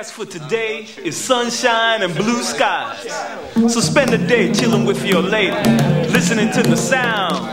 forecast for today is sunshine and blue skies. So spend the day chilling with your lady, listening to the sound